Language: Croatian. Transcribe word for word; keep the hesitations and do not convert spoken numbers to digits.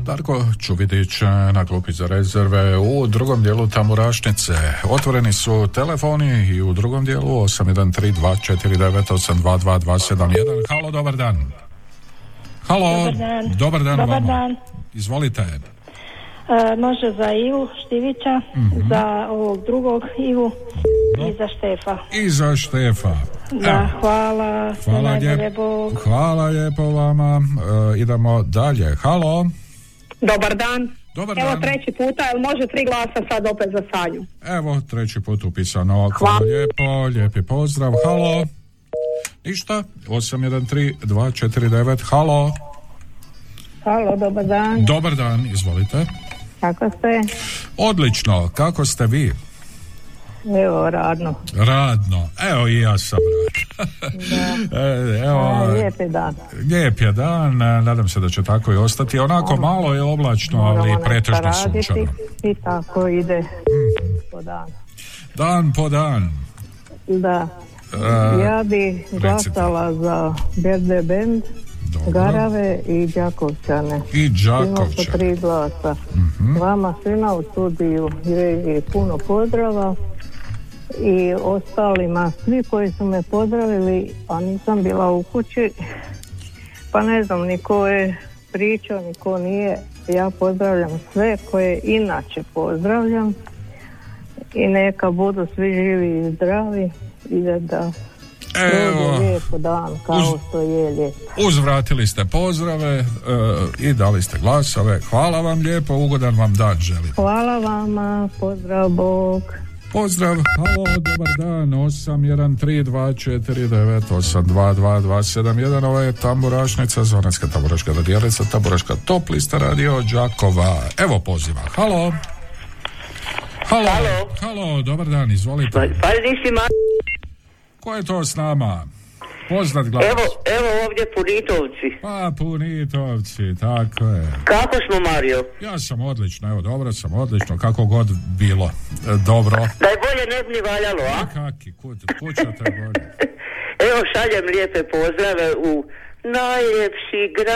Darko Čuvidić na klupi za rezerve u drugom dijelu Tamburašnice. Otvoreni su telefoni i u drugom dijelu osam jedan tri dva četiri devet osam dva dva dva sedam jedan. Halo, dobar dan. Halo, dobar dan. Dobar dan, dobar vama. Dan. Izvolite. E, može za Ivu Štivića, mm-hmm. za ovog drugog Ivu no. i za Štefa. I za Štefa. Da, Evo. hvala. Hvala lijepo. Hvala lijepo vama. E, idemo dalje. Halo. Dobar dan. Dobar Evo dan. treći puta, jel može tri glasa sad opet za Sanju? Evo, treći put upisano. Hvala lijepo, lijepi pozdrav. Halo. Ništa, osam jedan tri dva četiri devet. Halo. Halo, dobar dan. Dobar dan, izvolite. Kako ste? Odlično, kako ste vi? Evo, radno. Radno, evo i ja sam rad. Da. evo, A, lijep je dan. Lijep je dan, nadam se da će tako i ostati. Onako ono, malo je oblačno, ali pretežno sunčano. I tako ide mm. po dan. Dan po dan. Da. Uh, ja bi glasala za Berde Bend, Dobro. Garave i Đakovčane. I Đakovčane. Imamo po tri glasa. Mm-hmm. Vama svima u studiju je puno pozdrava i ostalima, svi koji su me pozdravili, a nisam bila u kući, pa ne znam, niko je pričao, niko nije. Ja pozdravljam sve koje inače pozdravljam i neka budu svi živi i zdravi i da, da Evo, lijepo dan kao uz, što je lijepo. Uzvratili ste pozdrave uh, i dali ste glasove. Hvala vam lijepo, ugodan vam dan želim. Hvala vama, pozdrav, Bog. Pozdrav, halo, dobar dan, osam jedan tri dva četiri devet osam dva dva dva sedam jedan. Ovo je Tamburašnica, Zvonarska tamburaška radijalica, Tamburaška top lista radio Đakova. Evo poziva, halo. Halo, halo, halo, dobar dan, izvolite. Pa, pa nisi ma... Ko je to s nama? Poznat glas. Evo, evo ovdje Punitovci. Pa Punitovci, tako je. Kako smo, Mario? Ja sam odlično, evo dobro sam, odlično, kako god bilo. E, dobro. Da je bolje ne bi ni valjalo, a? Kaki, kud, kućate bolje. Evo šaljem lijepe pozdrave u najljepši grad.